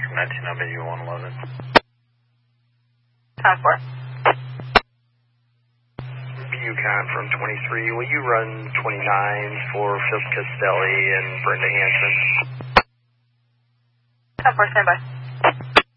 19W111. Time for it. Bucon from 23, will you run 29 for Phil Castelli and Brenda Hansen? Time for it, stand by.